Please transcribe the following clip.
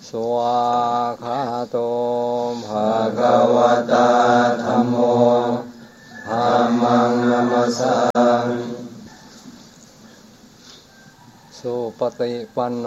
สวากขาโตภะภะคะวะตาธัมโมธัมมังนัมมัสสามิสุปฏิปันโน